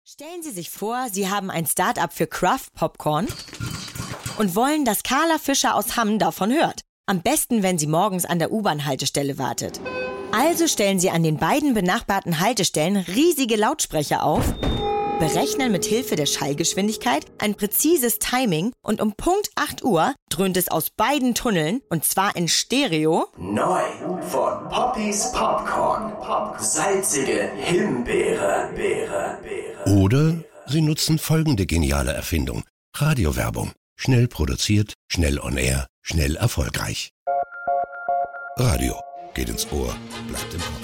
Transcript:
Stellen Sie sich vor, Sie haben ein Start-up für Craft Popcorn und wollen, dass Carla Fischer aus Hamm davon hört. Am besten, wenn sie morgens an der U-Bahn-Haltestelle wartet. Also stellen Sie an den beiden benachbarten Haltestellen riesige Lautsprecher auf, berechnen mit Hilfe der Schallgeschwindigkeit ein präzises Timing und um Punkt 8 Uhr dröhnt es aus beiden Tunneln, und zwar in Stereo. Neu von Poppys Popcorn. Salzige Himbeere. Oder Sie nutzen folgende geniale Erfindung. Radiowerbung. Schnell produziert, schnell on air, schnell erfolgreich. Radio geht ins Ohr, bleibt im Kopf.